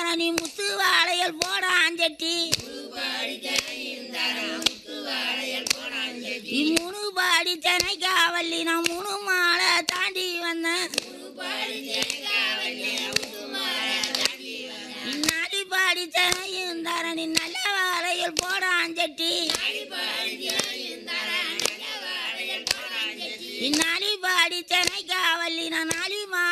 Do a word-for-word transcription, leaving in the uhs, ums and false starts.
நீ முத்து வாழையல் போட அஞ்சட்டி மூணு பாடி சென்னை காவல்லி நான் மூணு மாலை தாண்டி வந்தேன் நாடி பாடி சென்னையும் தரணி நல்ல வாழையல் போட அஞ்சட்டி நாளி பாடி சென்னை காவல்லி நான் நாளி மா